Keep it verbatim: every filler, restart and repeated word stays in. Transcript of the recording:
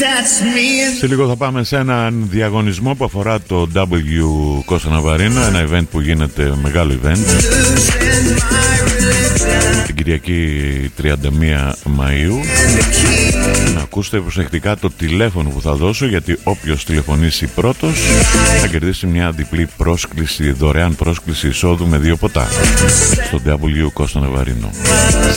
Σε λίγο θα πάμε σε έναν διαγωνισμό που αφορά το W Κώστα Ναβαρίνο, ένα event που γίνεται, μεγάλο event, την Κυριακή τριάντα μία Μαΐου. Να ακούσετε προσεκτικά το τηλέφωνο που θα δώσω, γιατί όποιος τηλεφωνήσει πρώτος θα κερδίσει μια διπλή πρόσκληση, δωρεάν πρόσκληση εισόδου με δύο ποτά στο W Κώστα Ναβαρίνο.